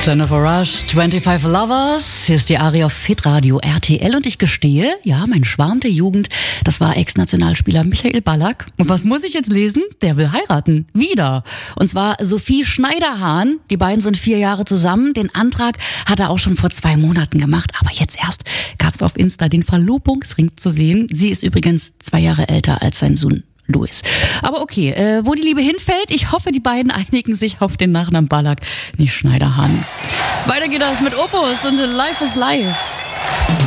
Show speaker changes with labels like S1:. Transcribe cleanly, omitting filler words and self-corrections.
S1: Jennifer Rush, 25 Lovers. Hier ist die Aria auf Hitradio RTL und ich gestehe, ja, mein Schwarm der Jugend, das war Ex-Nationalspieler Michael Ballack. Und was muss ich jetzt lesen? Der will heiraten. Wieder. Und zwar Sophie Schneiderhahn. Die beiden sind 4 Jahre zusammen. Den Antrag hat er auch schon vor 2 Monaten gemacht. Aber jetzt erst gab es auf Insta den Verlobungsring zu sehen. Sie ist übrigens 2 Jahre älter als sein Sohn Louis. Aber okay, wo die Liebe hinfällt, ich hoffe, die beiden einigen sich auf den Nachnamen Ballack, nicht Schneiderhahn. Weiter geht das mit Opus und Life is Life.